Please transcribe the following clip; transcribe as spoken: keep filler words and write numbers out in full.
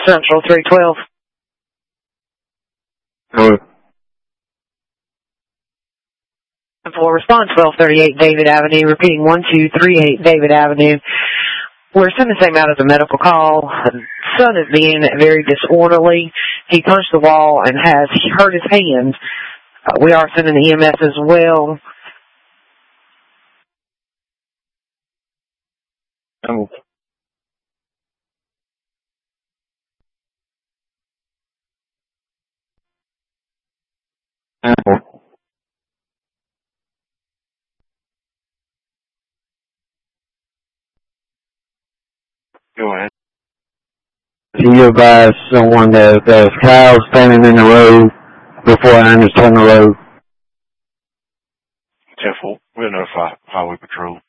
Central three twelve. Hello. For response twelve thirty-eight David Avenue, repeating one two three eight David Avenue. We're sending the same out as a medical call. Son is being very disorderly. He punched the wall and has hurt his hand. Uh, we are sending the E M S as well. Oh. Oh. Go ahead. You advise someone that there's cows standing in the road before I understand the road. ten four, we'll notify Highway Patrol.